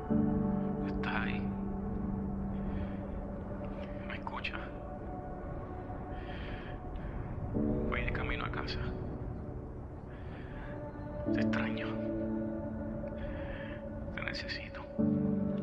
¿Estás ahí? ¿Me escuchas? Voy de camino a casa. Te extraño. Te necesito.